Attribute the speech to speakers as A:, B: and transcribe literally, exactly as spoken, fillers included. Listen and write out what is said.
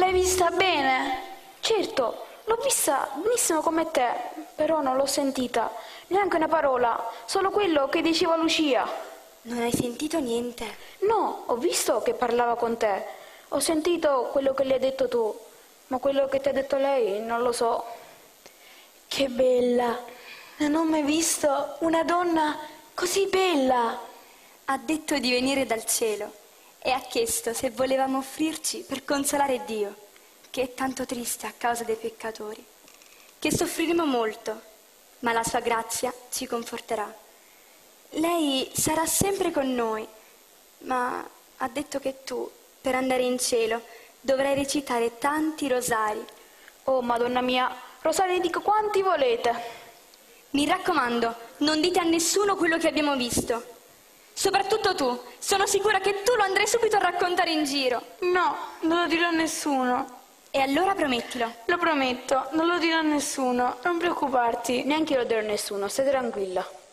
A: L'hai vista bene? Certo, l'ho vista benissimo come te, però non l'ho sentita, neanche una parola, solo quello che diceva Lucia.
B: Non hai sentito niente?
A: No, ho visto che parlava con te, ho sentito quello che le hai detto tu, ma quello che ti ha detto lei non lo so.
B: Che bella! Non ho mai visto una donna così bella. Ha detto di venire dal cielo e ha chiesto se volevamo offrirci per consolare Dio, che è tanto triste a causa dei peccatori, che soffriremo molto, ma la sua grazia ci conforterà. Lei sarà sempre con noi, ma ha detto che tu, per andare in cielo, dovrai recitare tanti rosari.
A: Oh, Madonna mia, rosari ne dico quanti volete.
B: Mi raccomando, non dite a nessuno quello che abbiamo visto. Soprattutto tu, sono sicura che tu lo andrai subito a raccontare in giro.
A: No, non lo dirò a nessuno.
B: E allora promettilo.
A: Lo prometto, non lo dirò a nessuno, non preoccuparti. Neanche io lo dirò a nessuno, stai tranquilla.